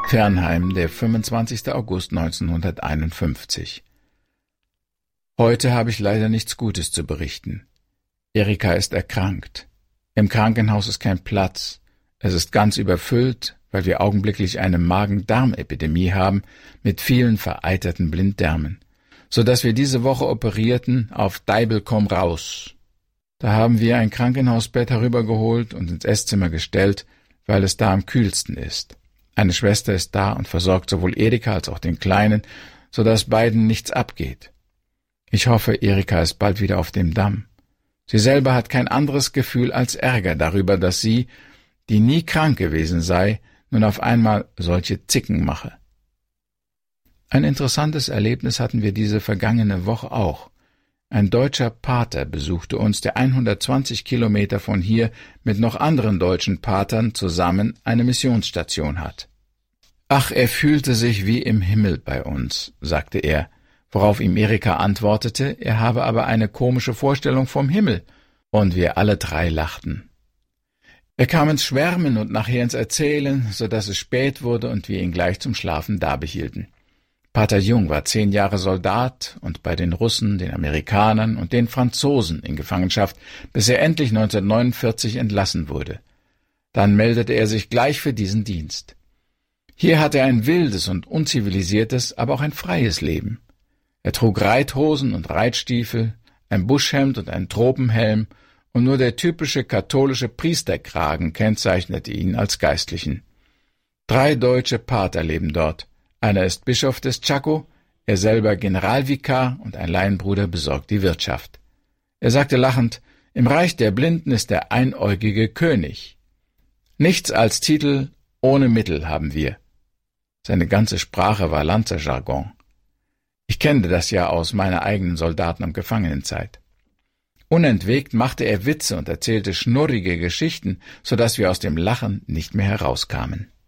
Fernheim, der 25. August 1951. Heute habe ich leider nichts Gutes zu berichten. Erika ist erkrankt. Im Krankenhaus ist kein Platz. Es ist ganz überfüllt, weil wir augenblicklich eine Magen-Darm-Epidemie haben mit vielen vereiterten Blinddarmen, so dass wir diese Woche operierten auf Deibel komm raus. Da haben wir ein Krankenhausbett herübergeholt und ins Esszimmer gestellt, weil es da am kühlsten ist. Eine Schwester ist da und versorgt sowohl Erika als auch den Kleinen, so dass beiden nichts abgeht. Ich hoffe, Erika ist bald wieder auf dem Damm. Sie selber hat kein anderes Gefühl als Ärger darüber, dass sie, die nie krank gewesen sei, nun auf einmal solche Zicken mache. Ein interessantes Erlebnis hatten wir diese vergangene Woche auch. Ein deutscher Pater besuchte uns, der 120 Kilometer von hier mit noch anderen deutschen Patern zusammen eine Missionsstation hat. »Ach, er fühlte sich wie im Himmel bei uns«, sagte er, worauf ihm Erika antwortete, er habe aber eine komische Vorstellung vom Himmel, und wir alle drei lachten. Er kam ins Schwärmen und nachher ins Erzählen, so dass es spät wurde und wir ihn gleich zum Schlafen dabehielten. Pater Jung war 10 Jahre Soldat und bei den Russen, den Amerikanern und den Franzosen in Gefangenschaft, bis er endlich 1949 entlassen wurde. Dann meldete er sich gleich für diesen Dienst. Hier hatte er ein wildes und unzivilisiertes, aber auch ein freies Leben. Er trug Reithosen und Reitstiefel, ein Buschhemd und einen Tropenhelm, und nur der typische katholische Priesterkragen kennzeichnete ihn als Geistlichen. 3 deutsche Pater leben dort. Einer ist Bischof des Chaco, er selber Generalvikar und ein Laienbruder besorgt die Wirtschaft. Er sagte lachend, im Reich der Blinden ist der einäugige König. Nichts als Titel, ohne Mittel haben wir. Seine ganze Sprache war Lanzerjargon. Ich kennte das ja aus meiner eigenen Soldaten- und Gefangenenzeit. Unentwegt machte er Witze und erzählte schnurrige Geschichten, so dass wir aus dem Lachen nicht mehr herauskamen.